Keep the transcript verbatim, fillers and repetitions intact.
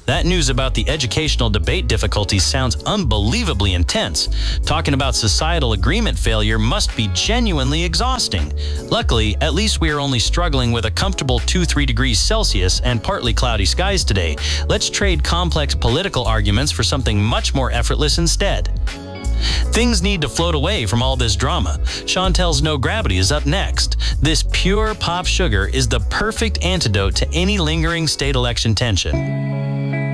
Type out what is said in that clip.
That news about the educational debate difficulties sounds unbelievably intense. Talking about societal agreement failure must be genuinely exhausting. Luckily, at least we are only struggling with a comfortable two to three degrees Celsius and partly cloudy skies today. Let's trade complex political arguments for something much more effortless instead. Things need to float away from all this drama. Chantel's No Gravity is up next. This pure pop sugar is the perfect antidote to any lingering state election tension.